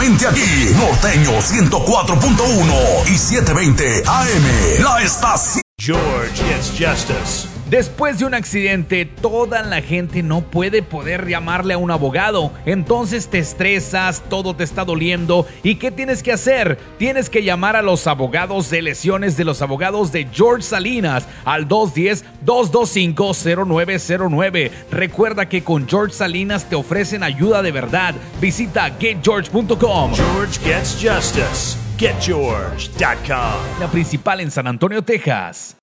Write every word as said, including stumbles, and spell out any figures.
solamente aquí, Norteño ciento cuatro punto uno y setecientos veinte A M, la estación. George gets justice. Después de un accidente, toda la gente no puede poder llamarle a un abogado. Entonces te estresas, todo te está doliendo. ¿Y qué tienes que hacer? Tienes que llamar a los abogados de lesiones de los abogados de George Salinas al dos uno cero, dos dos cinco, cero nueve cero nueve. Recuerda que con George Salinas te ofrecen ayuda de verdad. Visita get george punto com. George gets justice. get george punto com. La principal en San Antonio, Texas.